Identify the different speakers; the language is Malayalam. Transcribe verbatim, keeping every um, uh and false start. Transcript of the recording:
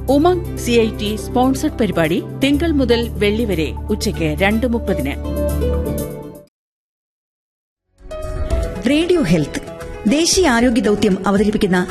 Speaker 1: Umang C I T sponsored പരിപാടി തിങ്കൾ മുതൽ വെള്ളി വരെ ഉച്ചയ്ക്ക് രണ്ട് മുപ്പതിന്.
Speaker 2: റേഡിയോ ഹെൽത്ത് ദേശീയ ആരോഗ്യ ദൌത്യം അവതരിപ്പിക്കുന്ന